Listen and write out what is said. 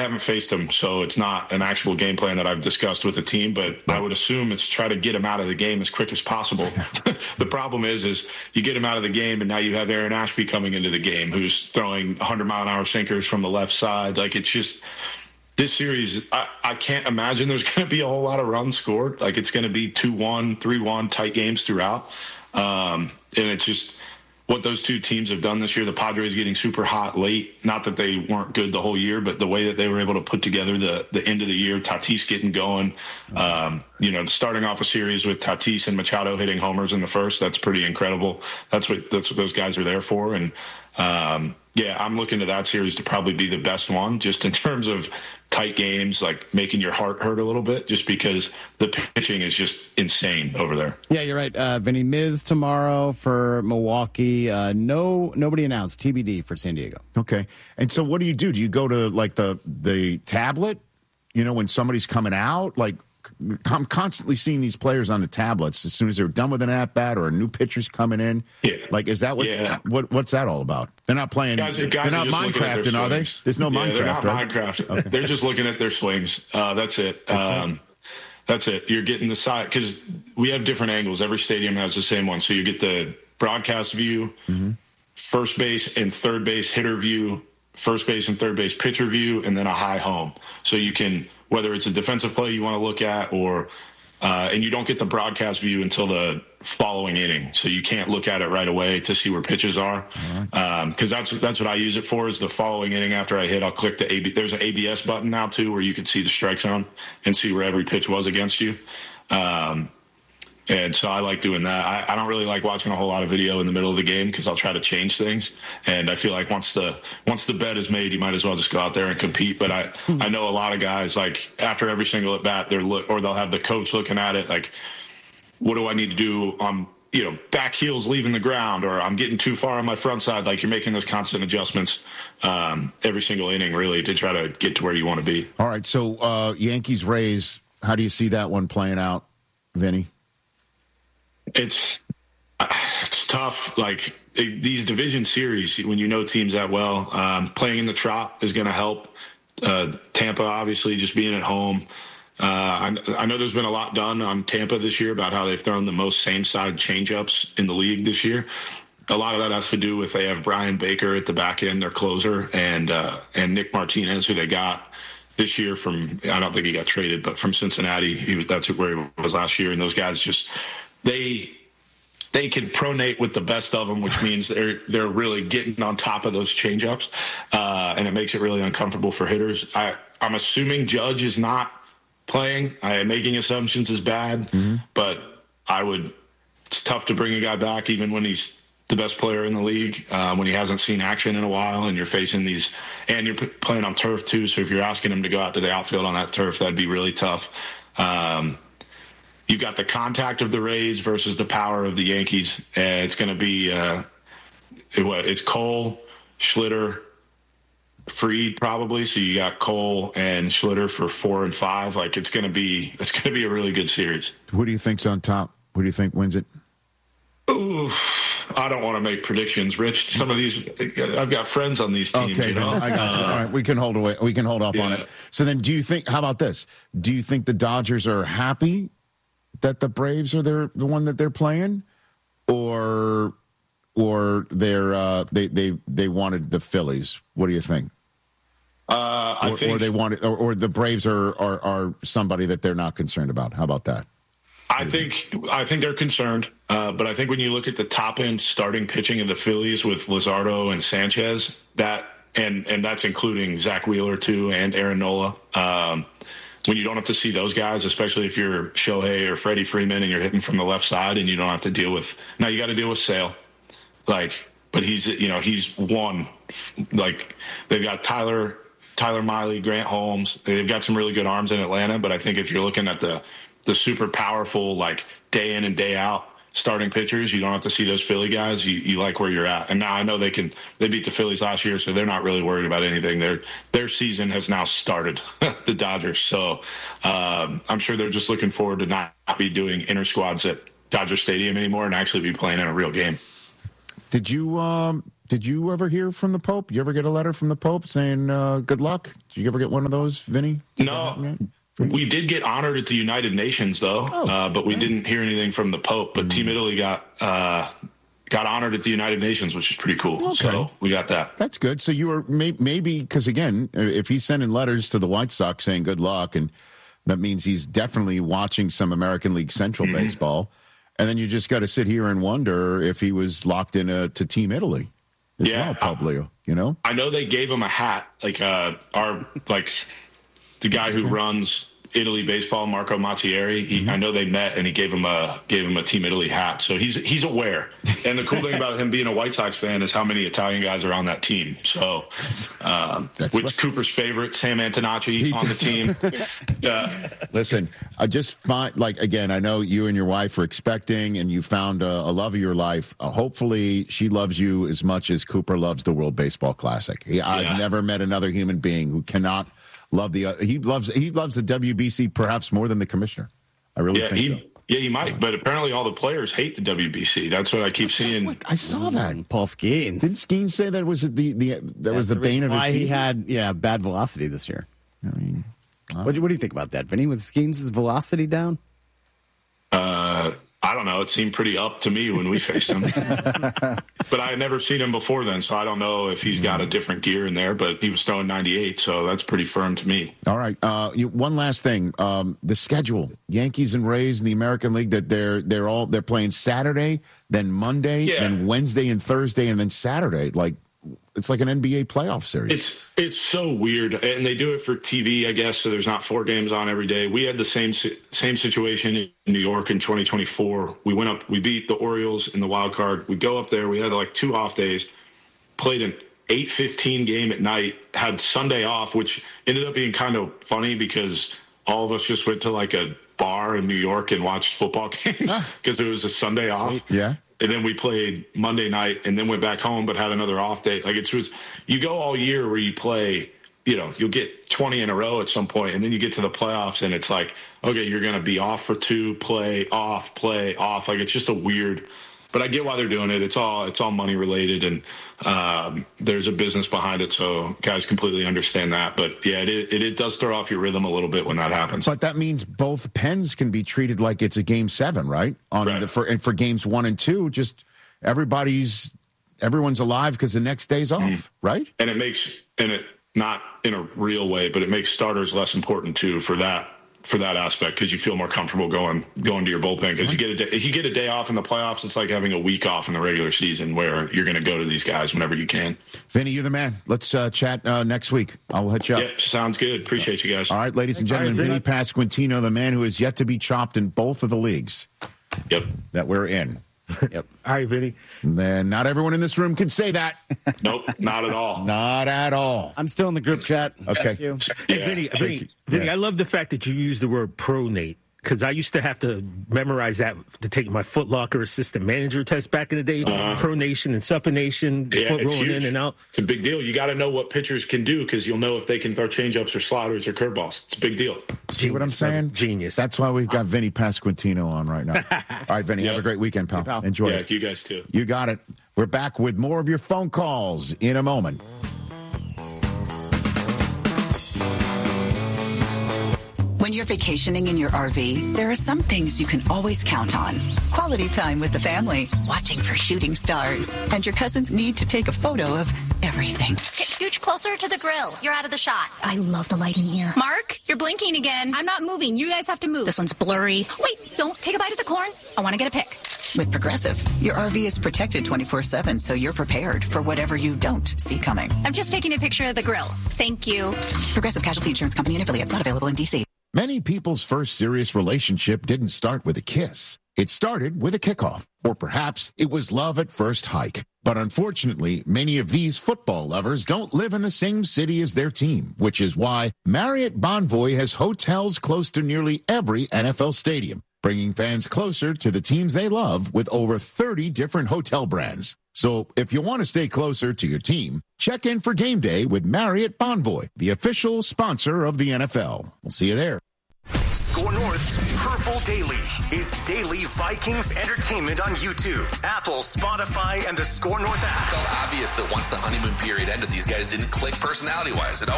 haven't faced him, so it's not an actual game plan that I've discussed with the team, but I would assume it's try to get him out of the game as quick as possible. The problem is you get him out of the game, and now you have Aaron Ashby coming into the game, who's throwing 100-mile-an-hour sinkers from the left side. Like, it's just this series, I can't imagine there's going to be a whole lot of runs scored. Like, it's going to be 2-1, 3-1 tight games throughout. And it's just what those two teams have done this year. The Padres getting super hot late. Not that they weren't good the whole year, but the way that they were able to put together the end of the year, Tatis getting going, starting off a series with Tatis and Machado hitting homers in the first, that's pretty incredible. That's what those guys are there for. And I'm looking to that series to probably be the best one, just in terms of tight games, like making your heart hurt a little bit, just because the pitching is just insane over there. Yeah, you're right. Vinny, Miz tomorrow for Milwaukee. Nobody announced. TBD for San Diego. Okay. And so what do? Do you go to like the tablet, when somebody's coming out? Like, I'm constantly seeing these players on the tablets as soon as they're done with an at-bat or a new pitcher's coming in. Yeah. Like, is that what's that all about? They're not playing. Guys they're not Minecrafting, are they? There's no Minecraft. They're not right? Minecraft. Okay. They're just looking at their swings. That's it. That's it. You're getting the side, because we have different angles. Every stadium has the same one. So you get the broadcast view, first base and third base hitter view, first base and third base pitcher view, and then a high home. So you can, whether it's a defensive play you want to look at, or and you don't get the broadcast view until the following inning, so you can't look at it right away to see where pitches are. Because that's what I use it for, is the following inning. After I hit, I'll click the AB. There's an ABS button now too, where you can see the strike zone and see where every pitch was against you. And so I like doing that. I don't really like watching a whole lot of video in the middle of the game, because I'll try to change things. And I feel like once the bet is made, you might as well just go out there and compete. But I know a lot of guys, like, after every single at bat, they'll have the coach looking at it like, what do I need to do? Back heels leaving the ground, or I'm getting too far on my front side. Like, you're making those constant adjustments every single inning, really, to try to get to where you want to be. All right. So Yankees Rays, how do you see that one playing out, Vinny? It's tough. Like, these division series, when you know teams that well, playing in the Trop is going to help. Tampa, obviously, just being at home. I know there's been a lot done on Tampa this year about how they've thrown the most same-side changeups in the league this year. A lot of that has to do with they have Brian Baker at the back end, their closer, and Nick Martinez, who they got this year from, I don't think he got traded, but from Cincinnati. That's where he was last year. And those guys just, they can pronate with the best of them, which means they're really getting on top of those changeups, and it makes it really uncomfortable for hitters. I'm assuming Judge is not playing. Making assumptions is bad, but it's tough to bring a guy back even when he's the best player in the league, when he hasn't seen action in a while, and you're facing these, and you're playing on turf too. So if you're asking him to go out to the outfield on that turf, that'd be really tough. You've got the contact of the Rays versus the power of the Yankees. It's going to be it's Cole, Schlitter, Fried probably. So you got Cole and Schlitter for 4 and 5. Like, it's going to be a really good series. Who do you think's on top? Who do you think wins it? Ooh, I don't want to make predictions, Rich. Some of these, I've got friends on these teams. Okay, I got you. All right, we can hold away. We can hold off on it. So then, do you think? How about this? Do you think the Dodgers are happy that the Braves are the one that they're playing, or they're they wanted the Phillies? What do you think? I think, or they wanted, or the Braves are somebody that they're not concerned about. How about that? I think they're concerned, but I think when you look at the top end starting pitching of the Phillies with Luzardo and Sanchez, and that's including Zach Wheeler too and Aaron Nola. When you don't have to see those guys, especially if you're Shohei or Freddie Freeman and you're hitting from the left side, and you don't have to deal with, now you got to deal with Sale, but he's one. Like, they've got Tyler Miley, Grant Holmes. They've got some really good arms in Atlanta, but I think if you're looking at the super powerful, like, day in and day out starting pitchers, you don't have to see those Philly guys. You like where you're at. And now I know they beat the Phillies last year, so they're not really worried about anything. Their season has now started, the Dodgers. So I'm sure they're just looking forward to not be doing inter squads at Dodger Stadium anymore and actually be playing in a real game. Did you Did you ever hear from the Pope? You ever get a letter from the Pope saying good luck? Did you ever get one of those, Vinny? No. We did get honored at the United Nations, though, but we didn't hear anything from the Pope. But Team Italy got honored at the United Nations, which is pretty cool. Okay. So we got that. That's good. So you were maybe, because, again, if he's sending letters to the White Sox saying good luck, and that means he's definitely watching some American League Central baseball, and then you just got to sit here and wonder if he was locked in to Team Italy as well, Publio, you know? I know they gave him a hat, the guy who runs Italy baseball, Marco Mattieri. I know they met, and he gave him a Team Italy hat, so he's aware. And the cool thing about him being a White Sox fan is how many Italian guys are on that team. So, Cooper's favorite, Sam Antonacci, on the team. Listen, I just find, again, I know you and your wife are expecting, and you found a love of your life. Hopefully, she loves you as much as Cooper loves the World Baseball Classic. I've never met another human being who cannot love he loves the WBC perhaps more than the commissioner. I really think so. Yeah, he might, but apparently all the players hate the WBC. That's what I keep seeing. I saw that. Paul Skeens. Didn't Skeens say that was the bane of his season? Why he had bad velocity this year. I mean, what do you think about that, Vinny? Was Skeens' velocity down? I don't know. It seemed pretty up to me when we faced him. But I had never seen him before then, so I don't know if he's got a different gear in there, but he was throwing 98, so that's pretty firm to me. All right. One last thing. The schedule. Yankees and Rays in the American League, that they're playing Saturday, then Monday, then Wednesday and Thursday, and then Saturday. It's like an NBA playoff series. It's so weird, and they do it for TV, I guess, so there's not 4 games on every day. We had the same situation in New York in 2024. We went up, we beat the Orioles in the wild card. We go up there, we had 2 off days, played an 8:15 game at night, had Sunday off, which ended up being kind of funny because all of us just went to a bar in New York and watched football games because it was a Sunday off. Yeah. And then we played Monday night and then went back home but had another off day. You go all year where you play, you'll get 20 in a row at some point, and then you get to the playoffs and it's okay, you're going to be off for 2, play off. It's just a weird, but I get why they're doing it. It's all money related, and there's a business behind it, so guys completely understand that. But yeah, it does throw off your rhythm a little bit when that happens. But that means both pens can be treated like it's a game 7, right? For games 1 and 2, just everyone's alive because the next day's off, right? And it not in a real way, but it makes starters less important too for that aspect, because you feel more comfortable going to your bullpen, because if you get a day off in the playoffs, it's like having a week off in the regular season where you're going to go to these guys whenever you can. Vinny, you're the man. Let's chat next week. I'll hit you up. Yep, sounds good. Appreciate you guys. All right, ladies and gentlemen, Vinny Pasquantino, the man who is yet to be chopped in both of the leagues that we're in. Yep. All right, Vinny. Then not everyone in this room can say that. Nope, not at all. Not at all. I'm still in the group chat. Okay. Thank you. Hey, Vinny, I love the fact that you use the word pronate, because I used to have to memorize that to take my Foot Locker assistant manager test back in the day. Pronation and supination, foot rolling huge. in and out. It's a big deal. You got to know what pitchers can do, because you'll know if they can throw changeups or sliders or curveballs. It's a big deal. See what I'm saying? Genius. That's why we've got Vinny Pasquantino on right now. All right, Vinny, have a great weekend, pal. Enjoy it. Yeah, you guys too. You got it. We're back with more of your phone calls in a moment. When you're vacationing in your RV, there are some things you can always count on. Quality time with the family, watching for shooting stars, and your cousin's need to take a photo of everything. Okay, scooch closer to the grill. You're out of the shot. I love the light in here. Mark, you're blinking again. I'm not moving. You guys have to move. This one's blurry. Wait, don't take a bite of the corn. I want to get a pic. With Progressive, your RV is protected 24/7, so you're prepared for whatever you don't see coming. I'm just taking a picture of the grill. Thank you. Progressive Casualty Insurance Company and affiliates, not available in D.C. Many people's first serious relationship didn't start with a kiss. It started with a kickoff, or perhaps it was love at first hike. But unfortunately, many of these football lovers don't live in the same city as their team, which is why Marriott Bonvoy has hotels close to nearly every NFL stadium, bringing fans closer to the teams they love with over 30 different hotel brands. So if you want to stay closer to your team, check in for game day with Marriott Bonvoy, the official sponsor of the NFL. We'll see you there. SKOR North's Purple Daily is daily Vikings entertainment on YouTube, Apple, Spotify, and the SKOR North app. It felt obvious that once the honeymoon period ended, these guys didn't click personality-wise. It